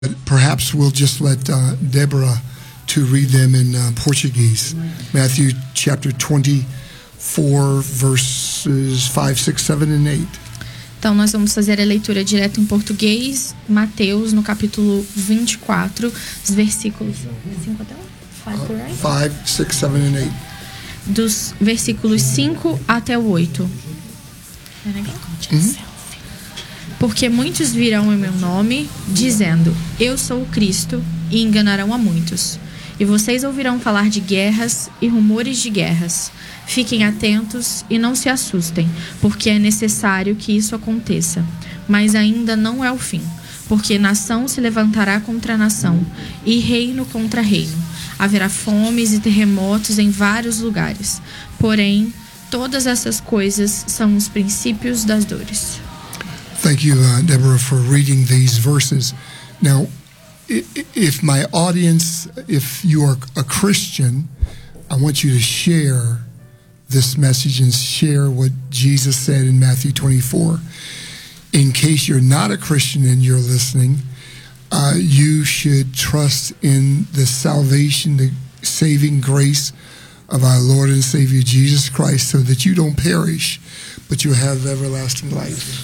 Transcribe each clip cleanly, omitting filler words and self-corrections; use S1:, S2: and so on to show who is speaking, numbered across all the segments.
S1: Perhaps we'll just let Deborah to read them in Portuguese. Matthew chapter 24, verses 5, 6, 7, and 8.
S2: Então nós vamos fazer a leitura direto em português, Mateus, no capítulo 24, os versículos 5 até
S1: 5, 6, 7, and 8.
S2: Dos versículos 5 até o 8. Porque muitos virão em meu nome, dizendo, eu sou o Cristo, e enganarão a muitos. E vocês ouvirão falar de guerras e rumores de guerras. Fiquem atentos e não se assustem, porque é necessário que isso aconteça. Mas ainda não é o fim, porque nação se levantará contra nação, e reino contra reino. Haverá fomes e terremotos em vários lugares. Porém, todas essas coisas são os princípios das dores.
S1: Thank you, Deborah, for reading these verses. Now, if my audience, if you are a Christian, I want you to share this message and share what Jesus said in Matthew 24. In case you're not a Christian and you're listening, you should trust in the salvation, the saving grace of our Lord and Savior Jesus Christ, so that you don't perish, but you have everlasting life.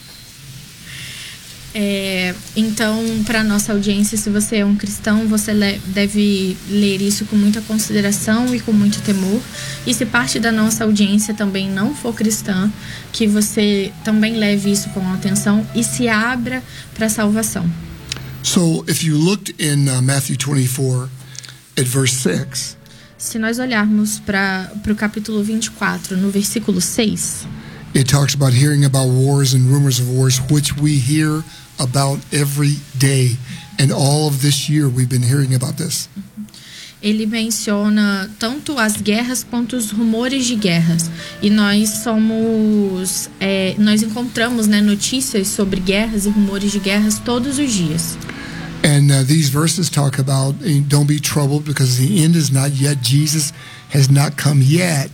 S2: Então, para nossa audiência, se você é um cristão, você deve ler isso com muita consideração e com muito temor. E se parte da nossa audiência também não for cristã, que você também leve isso com atenção e se abra para a salvação.
S1: So, if you looked in Matthew 24 at verse 6,
S2: se nós olharmos para o capítulo 24, no versículo 6,
S1: it talks about hearing about wars and rumors of wars, which we hear about every day. And all of this year we've been hearing about this.
S2: Ele menciona tanto as guerras quanto os rumores de guerras. E nós encontramos, notícias sobre guerras e rumores de guerras todos os dias.
S1: And these verses talk about don't be troubled because the end is not yet. Jesus has not come yet.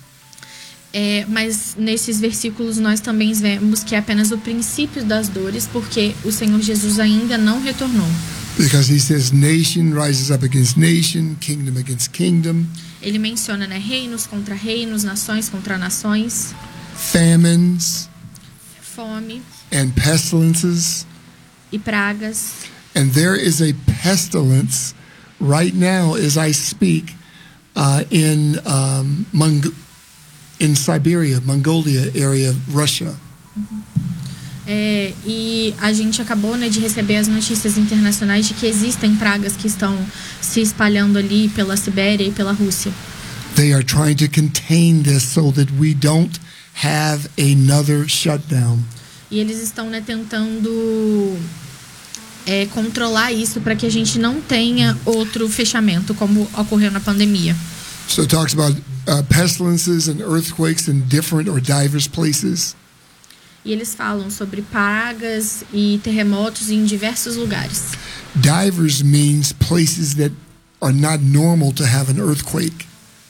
S2: Mas nesses versículos nós também vemos que é apenas o princípio das dores, porque o Senhor Jesus ainda não retornou.
S1: Because he says nation rises up against nation, kingdom against kingdom.
S2: Ele menciona, reinos contra reinos, nações contra nações.
S1: Famines.
S2: Fome.
S1: And pestilences.
S2: E pragas.
S1: And there is a pestilence right now as I speak in Siberia, Mongolia area of Russia.
S2: E a gente acabou de receber as notícias internacionais de que existem pragas que estão se espalhando ali pela Sibéria e pela Rússia.
S1: They are trying to contain this so that we don't have another shutdown.
S2: E eles estão tentando controlar isso para que a gente não tenha outro fechamento como ocorreu na pandemia.
S1: So it talks about pestilences and earthquakes in different or diverse places.
S2: E eles falam sobre pragas e terremotos em diversos lugares.
S1: Diverse means places that are not normal to have an earthquake.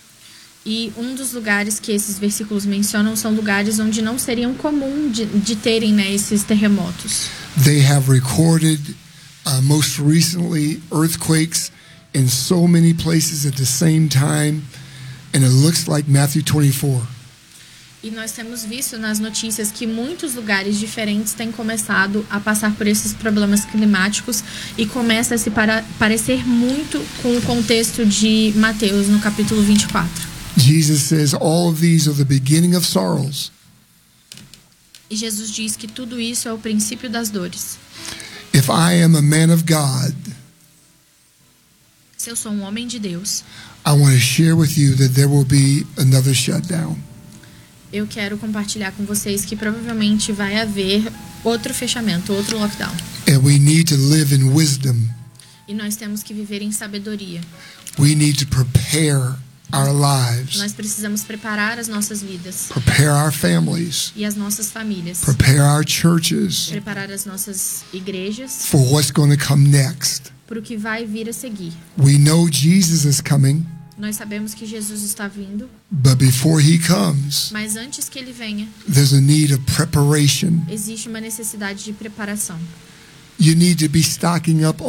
S2: E um dos lugares que esses versículos mencionam são lugares onde não seriam comum de terem esses terremotos.
S1: They have recorded most recently earthquakes in so many places at the same time, and it looks like Matthew 24.
S2: E nós temos visto nas notícias que muitos lugares diferentes têm começado a passar por esses problemas climáticos e começa a se parecer muito com o contexto de Mateus no capítulo 24.
S1: Jesus says all of these are the beginning of sorrows.
S2: E Jesus diz que tudo isso é o princípio das dores.
S1: If I am a man of God,
S2: se eu sou um homem de Deus,
S1: I want to share with you that there will be another shutdown.
S2: Eu quero compartilhar com vocês que provavelmente vai haver outro fechamento, outro lockdown.
S1: And we need to live in wisdom.
S2: E nós temos que viver em sabedoria.
S1: We need to prepare our lives.
S2: Nós precisamos preparar as nossas vidas.
S1: Prepare our families.
S2: E as nossas famílias.
S1: Prepare our churches.
S2: Preparar as nossas igrejas.
S1: For what's going to come next.
S2: Para o que vai vir a seguir.
S1: We know Jesus is coming.
S2: Nós sabemos que Jesus está vindo.
S1: But before he comes,
S2: mas antes que ele venha,
S1: there's a need of preparation.
S2: Existe uma necessidade de preparação.
S1: you need to be stocking up